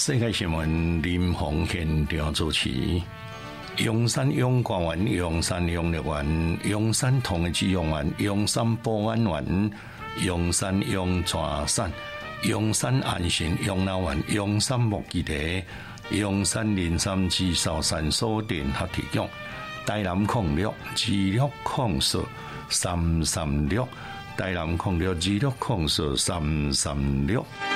世界新闻林鸿现场主持。阳山阳光园、阳山阳乐园、阳山同志用园、阳山保安园、阳山阳泉山、阳山安心养老园、阳山木基地、阳山林山至少山所联合提供。台南06 2604 336，台南06 2604 336。